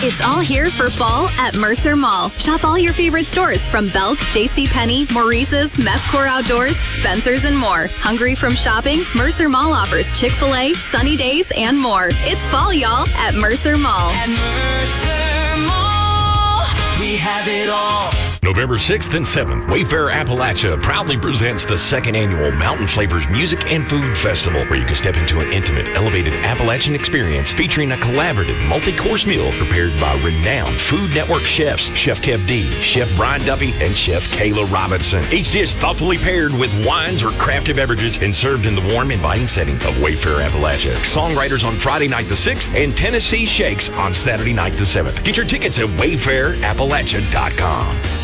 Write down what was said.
It's all here for fall at Mercer Mall. Shop all your favorite stores from Belk, JCPenney, Maurice's, Methcore Outdoors, Spencer's, and more. Hungry from shopping? Mercer Mall offers Chick-fil-A, Sunny Days, and more. It's fall, y'all, at Mercer Mall. At Mercer Mall, we have it all. November 6th and 7th, Wayfair Appalachia proudly presents the second annual Mountain Flavors Music and Food Festival, where you can step into an intimate, elevated Appalachian experience featuring a collaborative multi-course meal prepared by renowned Food Network chefs, Chef Kev D, Chef Brian Duffy, and Chef Kayla Robinson. Each dish thoughtfully paired with wines or crafted beverages and served in the warm, inviting setting of Wayfair Appalachia. Songwriters on Friday night the 6th and Tennessee Shakes on Saturday night the 7th. Get your tickets at wayfairappalachia.com.